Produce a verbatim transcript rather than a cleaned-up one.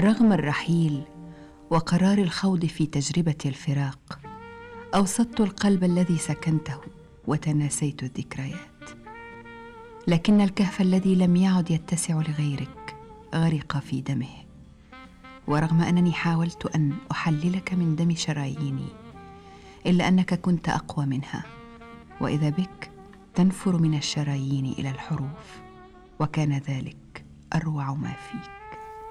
رغم الرحيل وقرار الخوض في تجربة الفراق، أوسطت القلب الذي سكنته وتناسيت الذكريات، لكن الكهف الذي لم يعد يتسع لغيرك غرق في دمه. ورغم أنني حاولت أن أحللك من دم شراييني، إلا أنك كنت أقوى منها، وإذا بك تنفر من الشرايين إلى الحروف، وكان ذلك أروع ما فيك.